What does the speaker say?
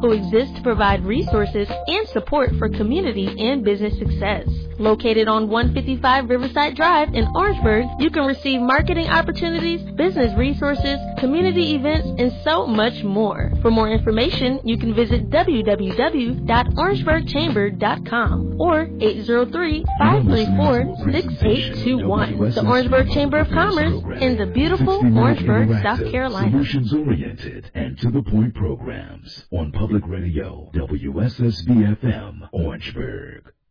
who exist to provide resources and support for community and business success. Located on 155 Riverside Drive in Orangeburg, you can receive marketing opportunities, business resources, community events, and so much more. For more information, you can visit www.orangeburgchamber.com or 803-534-6821. The Orangeburg Chamber of Commerce in the beautiful Orangeburg, South Carolina. Solutions-oriented and to-the-point programs on Public Radio, WSSB-FM, Orangeburg.